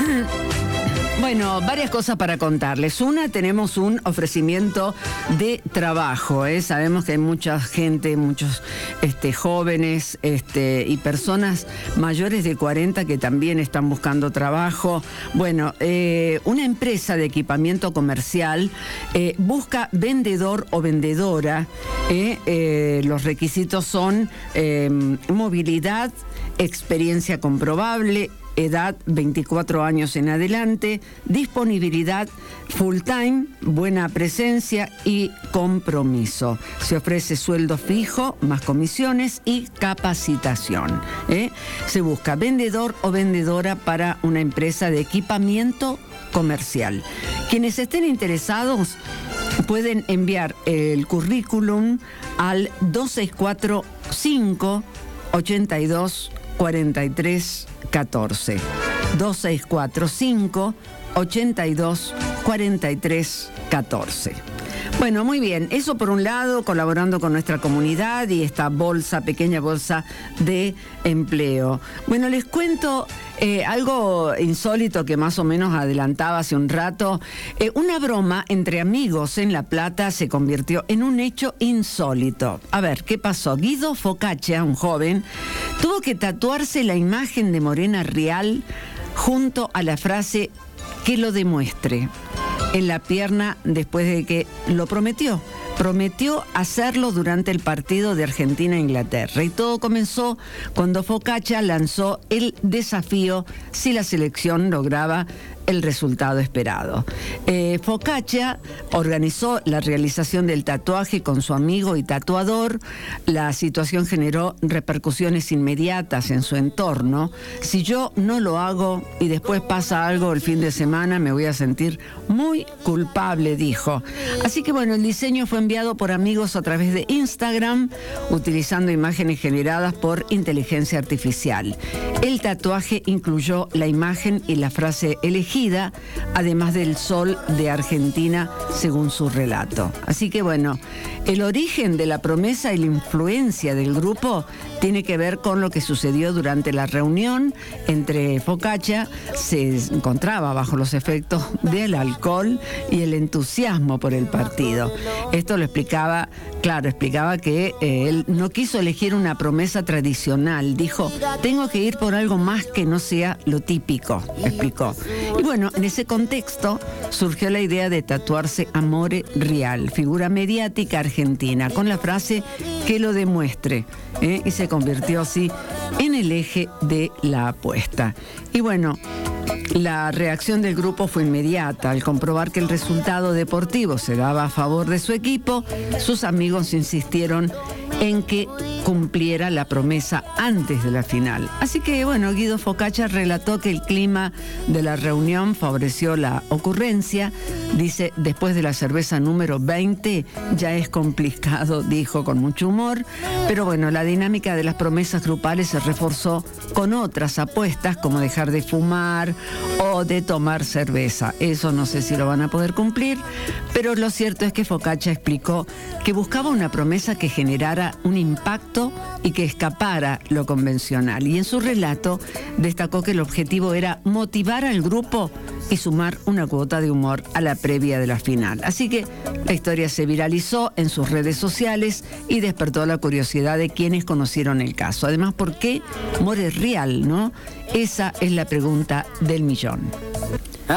Bueno, varias cosas para contarles. Una, tenemos un ofrecimiento de trabajo, ¿eh? Sabemos que hay mucha gente, muchos jóvenes y personas mayores de 40 que también están buscando trabajo. Bueno, una empresa de equipamiento comercial busca vendedor o vendedora. Los requisitos son movilidad, experiencia comprobable, edad 24 años en adelante, disponibilidad full time, buena presencia y compromiso. Se ofrece sueldo fijo, más comisiones y capacitación. Se busca vendedor o vendedora para una empresa de equipamiento comercial. Quienes estén interesados pueden enviar el currículum al 2645 82 43 14. 2645 82 43 14. Bueno, muy bien, eso por un lado, colaborando con nuestra comunidad y esta pequeña bolsa de empleo. Bueno, les cuento algo insólito que más o menos adelantaba hace un rato. Una broma entre amigos en La Plata se convirtió en un hecho insólito. A ver, ¿qué pasó? Guido Focaccia, un joven, tuvo que tatuarse la imagen de Morena Rial junto a la frase "que lo demuestre" en la pierna después de que lo prometió. Prometió hacerlo durante el partido de Argentina-Inglaterra. Y todo comenzó cuando Focaccia lanzó el desafío si la selección lograba el resultado esperado. Focaccia organizó la realización del tatuaje con su amigo y tatuador. La situación generó repercusiones inmediatas en su entorno. Si yo no lo hago y después pasa algo el fin de semana, me voy a sentir muy culpable, dijo. Así que bueno, el diseño fue enviado por amigos a través de Instagram, utilizando imágenes generadas por inteligencia artificial. El tatuaje incluyó la imagen y la frase elegida, además del sol de Argentina, según su relato. Así que bueno, el origen de la promesa y la influencia del grupo tiene que ver con lo que sucedió durante la reunión entre Focaccia. Se encontraba bajo los efectos del alcohol y el entusiasmo por el partido. Esto lo explicaba que él no quiso elegir una promesa tradicional. Dijo, tengo que ir por algo más que no sea lo típico, explicó. Y bueno, en ese contexto surgió la idea de tatuarse Amore Rial, figura mediática argentina, con la frase "que lo demuestre", y se convirtió así en el eje de la apuesta. Y bueno, la reacción del grupo fue inmediata. Al comprobar que el resultado deportivo se daba a favor de su equipo, sus amigos insistieron en que cumpliera la promesa antes de la final. Así que, bueno, Guido Focaccia relató que el clima de la reunión favoreció la ocurrencia. Dice, después de la cerveza número 20, ya es complicado, dijo con mucho humor. Pero bueno, la dinámica de las promesas grupales se reforzó con otras apuestas, como dejar de fumar o de tomar cerveza. Eso no sé si lo van a poder cumplir, pero lo cierto es que Focaccia explicó que buscaba una promesa que generara un impacto y que escapara lo convencional. Y en su relato destacó que el objetivo era motivar al grupo y sumar una cuota de humor a la previa de la final. Así que la historia se viralizó en sus redes sociales y despertó la curiosidad de quienes conocieron el caso. Además, ¿por qué More Rial, no? Esa es la pregunta del millón.